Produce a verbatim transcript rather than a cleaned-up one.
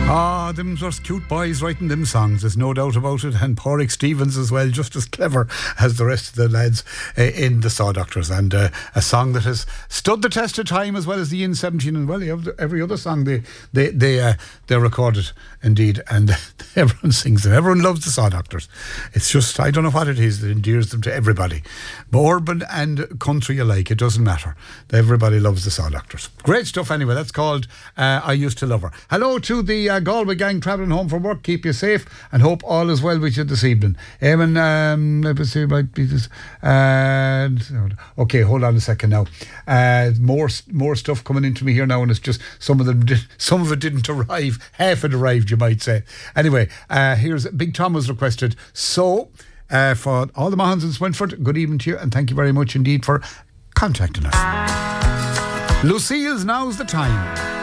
Ah, them just cute boys writing them songs, there's no doubt about it. And Pádraig Stevens as well, just as clever as the rest of the lads uh, in the Saw Doctors. And uh, a song that has stood the test of time, as well as the Ian seventeen. And well, you have every other song they they they, uh, they recorded, indeed. And everyone sings them. Everyone loves the Saw Doctors. It's just, I don't know what it is that endears them to everybody. But urban and country alike, it doesn't matter. Everybody loves the Saw Doctors. Great stuff anyway. That's called uh, I Used to Love Her. Hello to the uh, Galway gang travelling home from work. Keep you safe and hope all is well with you this evening. Eamon, um, let me see, might be this. Uh, okay, hold on a second now. Uh, more more stuff coming into me here now, and it's just some of them. Did, some of it didn't arrive. Half it arrived, you might say. Anyway, uh, here's Big Tom was requested. So, uh, for all the Mahons in Swinford, good evening to you, and thank you very much indeed for contacting us. Lucille's Now's the Time.